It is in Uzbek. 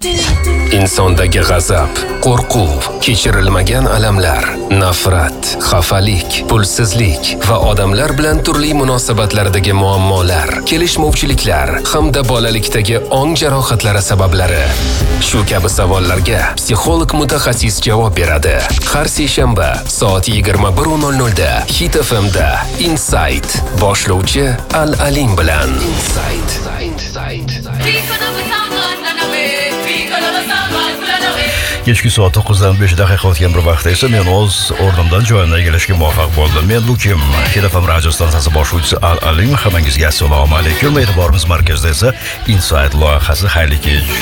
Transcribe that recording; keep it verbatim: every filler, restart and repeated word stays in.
Insondagi g'azab, qo'rquv, kechirilmagan alamlar, nafrat, xafalik, pulsizlik va odamlar bilan turli munosabatlardagi muammolar, kelishmovchiliklar hamda bolalikdagi ong jarohatlari sabablari. Shu kabi savollarga psixolog mutaxassis javob beradi. Har seshanba soat yigirma bir nol nol da Hit F M da Insight boshlovchi Al-Alim bilan. Insight. Kechki soat to'qqizdan besh daqiqa o'tgan bir vaqtda esa men o'z o'rnimdan joyimni egallashga muvaffaq bo'ldim. Men Lukim, Hit F M radio stansiyasi boshlovchisi Al-Alim. Hammangizga assalomu alaykum. E'tiborimiz markazida esa Insight loyihasi xayrli kech.